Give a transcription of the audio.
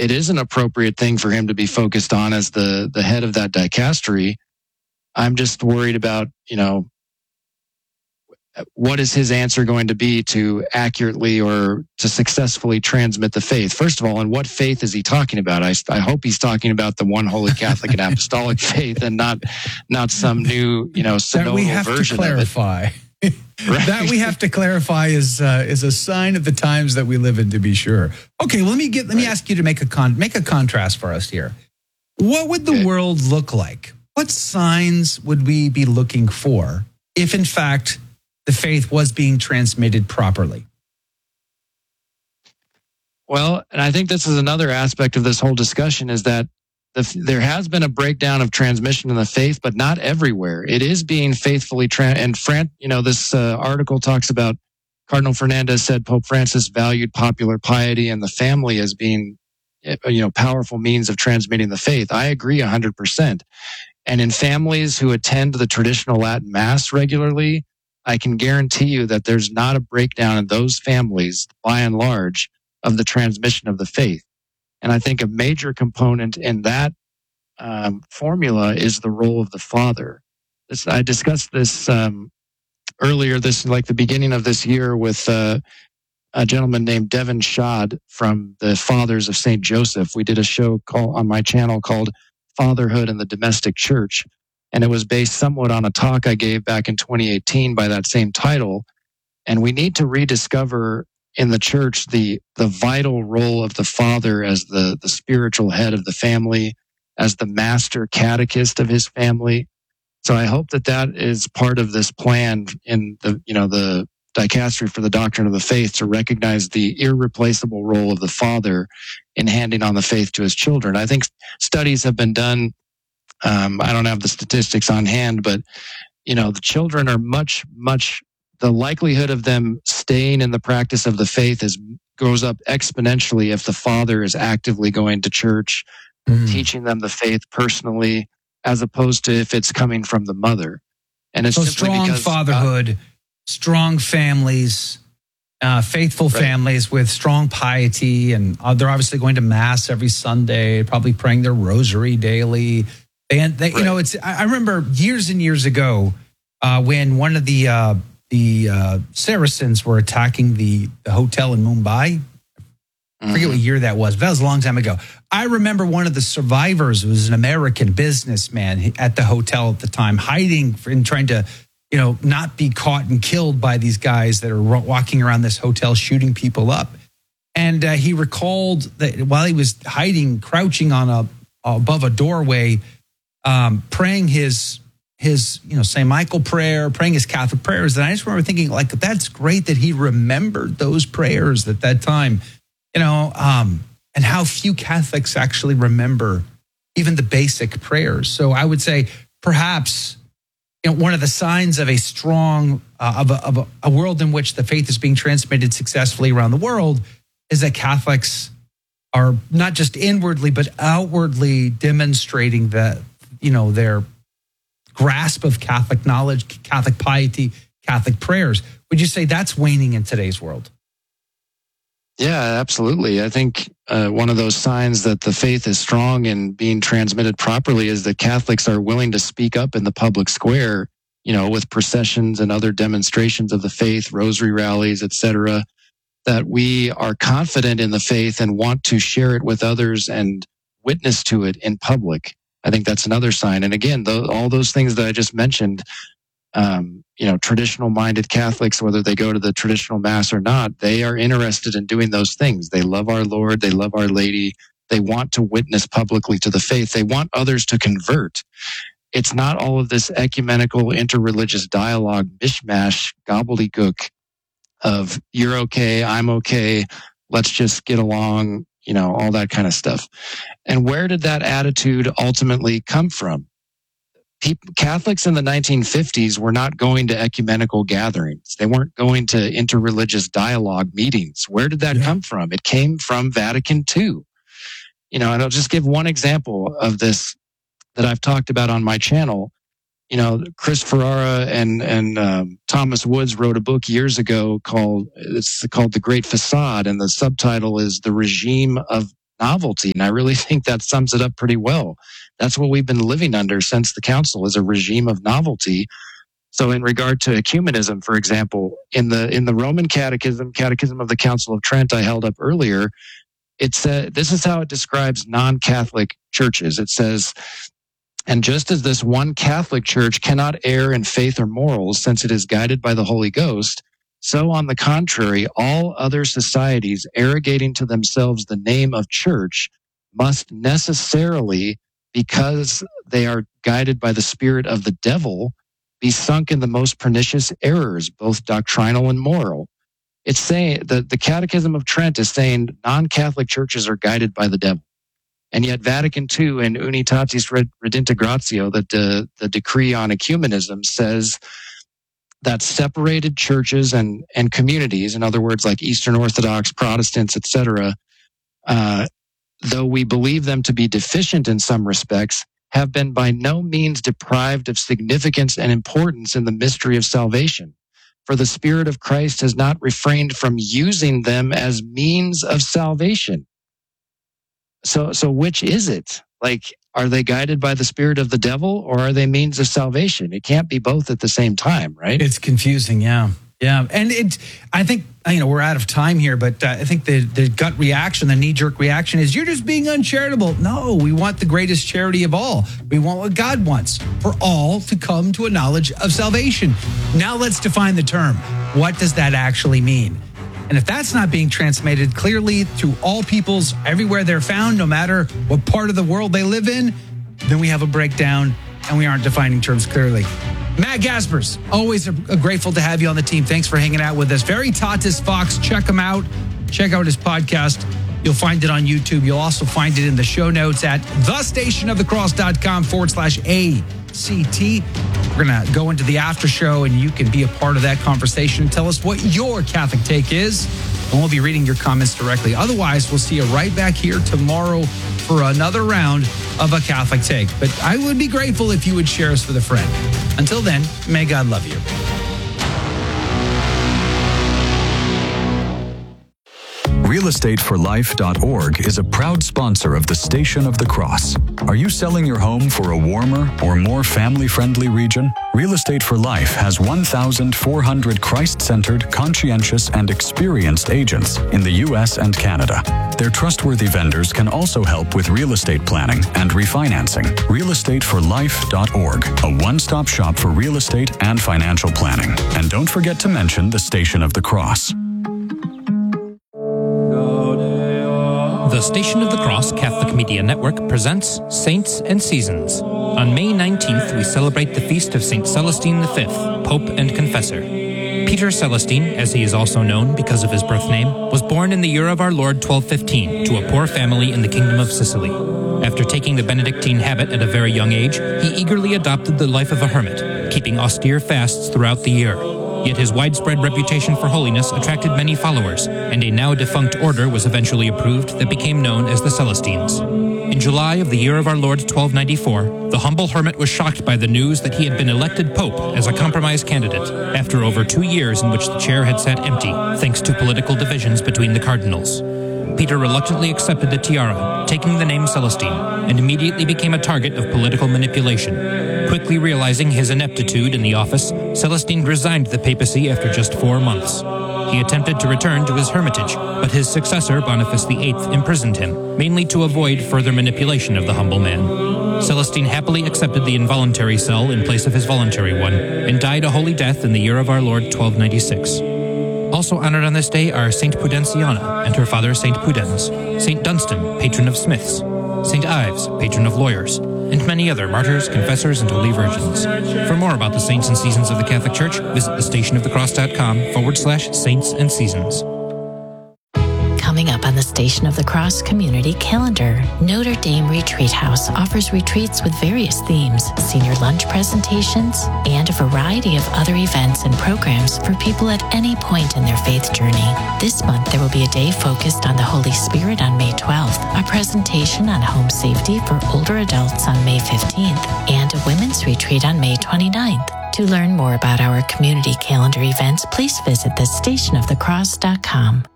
it is an appropriate thing for him to be focused on as the head of that dicastery. I'm just worried about, what is his answer going to be to accurately or to successfully transmit the faith? First of all, and what faith is he talking about? I hope he's talking about the one holy Catholic and apostolic faith, and not some new, synodal version of it. Right. That we have to clarify is a sign of the times that we live in, to be sure. Okay, well, let me ask you to make a contrast for us here. What would the world look like? What signs would we be looking for if, in fact, the faith was being transmitted properly? Well, and I think this is another aspect of this whole discussion, is that there has been a breakdown of transmission in the faith, but not everywhere. It is being faithfully this article talks about Cardinal Fernandez said Pope Francis valued popular piety and the family as being, powerful means of transmitting the faith. I agree 100%. And in families who attend the traditional Latin Mass regularly, I can guarantee you that there's not a breakdown in those families, by and large, of the transmission of the faith. And I think a major component in that formula is the role of the father. I discussed this earlier, the beginning of this year, with a gentleman named Devin Schad from the Fathers of St. Joseph. We did a show on my channel called Fatherhood in the Domestic Church. And it was based somewhat on a talk I gave back in 2018 by that same title. And we need to rediscover in the church the vital role of the father as the spiritual head of the family, as the master catechist of his family. So I hope that is part of this plan in the dicastery for the doctrine of the faith, to recognize the irreplaceable role of the father in handing on the faith to his children. I think studies have been done. I don't have the statistics on hand, but, the children are the likelihood of them staying in the practice of the faith goes up exponentially if the father is actively going to church, teaching them the faith personally, as opposed to if it's coming from the mother. And it's so strong fatherhood, strong families, faithful families with strong piety, and they're obviously going to Mass every Sunday, probably praying their rosary daily. And I remember years and years ago when one of the Saracens were attacking the hotel in Mumbai. I forget what year that was, but that was a long time ago. I remember one of the survivors was an American businessman at the hotel at the time, hiding and trying to, not be caught and killed by these guys that are walking around this hotel shooting people up. And he recalled that while he was hiding, crouching on above a doorway, praying his St. Michael prayer, praying his Catholic prayers. And I just remember thinking, that's great that he remembered those prayers at that time, and how few Catholics actually remember even the basic prayers. So I would say perhaps one of the signs of a strong, of a world in which the faith is being transmitted successfully around the world is that Catholics are not just inwardly, but outwardly demonstrating that, their grasp of Catholic knowledge, Catholic piety, Catholic prayers. Would you say that's waning in today's world? Yeah, absolutely. I think one of those signs that the faith is strong and being transmitted properly is that Catholics are willing to speak up in the public square, with processions and other demonstrations of the faith, rosary rallies, etc., that we are confident in the faith and want to share it with others and witness to it in public. I think that's another sign. And again, all those things that I just mentioned, traditional-minded Catholics, whether they go to the traditional Mass or not, they are interested in doing those things. They love our Lord. They love Our Lady. They want to witness publicly to the faith. They want others to convert. It's not all of this ecumenical, interreligious dialogue, mishmash, gobbledygook of you're okay, I'm okay, let's just get along, all that kind of stuff. And where did that attitude ultimately come from? Catholics in the 1950s were not going to ecumenical gatherings. They weren't going to interreligious dialogue meetings. Where did that come from? It came from Vatican II. And I'll just give one example of this that I've talked about on my channel. Chris Ferrara and Thomas Woods wrote a book years ago called The Great Facade, and the subtitle is The Regime of novelty. And I really think that sums it up pretty well. That's what we've been living under since the council, is a regime of novelty. So in regard to ecumenism, for example, in the Roman Catechism of the Council of Trent I held up earlier, it said, this is how it describes non-Catholic churches. It says, and just as this one Catholic church cannot err in faith or morals, since it is guided by the Holy Ghost, so on the contrary, all other societies arrogating to themselves the name of church must necessarily, because they are guided by the spirit of the devil, be sunk in the most pernicious errors, both doctrinal and moral. It's saying that the Catechism of Trent is saying non-Catholic churches are guided by the devil. And yet Vatican II in Unitatis Redintegratio, the decree on ecumenism, says that separated churches and communities, in other words, like Eastern Orthodox, Protestants, etc., though we believe them to be deficient in some respects, have been by no means deprived of significance and importance in the mystery of salvation. For the Spirit of Christ has not refrained from using them as means of salvation. So which is it? Like, are they guided by the spirit of the devil, or are they means of salvation? It can't be both at the same time, right? It's confusing, yeah. Yeah, and I think, we're out of time here, but I think the gut reaction, the knee-jerk reaction is, you're just being uncharitable. No, we want the greatest charity of all. We want what God wants, for all to come to a knowledge of salvation. Now let's define the term. What does that actually mean? And if that's not being transmitted clearly through all peoples everywhere they're found, no matter what part of the world they live in, then we have a breakdown and we aren't defining terms clearly. Matt Gaspers, always grateful to have you on the team. Thanks for hanging out with us. Veritatis Vox, check him out. Check out his podcast. You'll find it on YouTube. You'll also find it in the show notes at thestationofthecross.com/ACT. We're going to go into the after show, and you can be a part of that conversation. Tell us what your Catholic take is, and we'll be reading your comments directly. Otherwise, we'll see you right back here tomorrow for another round of A Catholic Take. But I would be grateful if you would share us with a friend. Until then, may God love you. realestateforlife.org is a proud sponsor of the Station of the Cross. Are you selling your home for a warmer or more family-friendly region? Real Estate for Life has 1,400 Christ-centered, conscientious, and experienced agents in the U.S. and Canada. Their trustworthy vendors can also help with real estate planning and refinancing. realestateforlife.org, a one-stop shop for real estate and financial planning. And don't forget to mention the Station of the Cross. The Station of the Cross Catholic Media Network presents Saints and Seasons. On May 19th, we celebrate the feast of St. Celestine V, Pope and Confessor. Peter Celestine, as he is also known because of his birth name, was born in the year of our Lord 1215 to a poor family in the Kingdom of Sicily. After taking the Benedictine habit at a very young age, he eagerly adopted the life of a hermit, keeping austere fasts throughout the year. Yet his widespread reputation for holiness attracted many followers, and a now-defunct order was eventually approved that became known as the Celestines. In July of the year of our Lord 1294, the humble hermit was shocked by the news that he had been elected pope as a compromise candidate, after over 2 years in which the chair had sat empty, thanks to political divisions between the cardinals. Peter reluctantly accepted the tiara, taking the name Celestine, and immediately became a target of political manipulation. Quickly realizing his ineptitude in the office, Celestine resigned the papacy after just 4 months. He attempted to return to his hermitage, but his successor, Boniface VIII, imprisoned him, mainly to avoid further manipulation of the humble man. Celestine happily accepted the involuntary cell in place of his voluntary one, and died a holy death in the year of our Lord 1296. Also honored on this day are Saint Pudensiana and her father Saint Pudens, Saint Dunstan, patron of smiths, Saint Ives, patron of lawyers, and many other martyrs, confessors, and holy virgins. For more about the saints and seasons of the Catholic Church, visit thestationofthecross.com/saints and seasons. Coming up on the Station of the Cross community calendar, Notre Dame Retreat House offers retreats with various themes, senior lunch presentations, and a variety of other events and programs for people at any point in their faith journey. This month, there will be a day focused on the Holy Spirit on May 12th, a presentation on home safety for older adults on May 15th, and a women's retreat on May 29th. To learn more about our community calendar events, please visit thestationofthecross.com.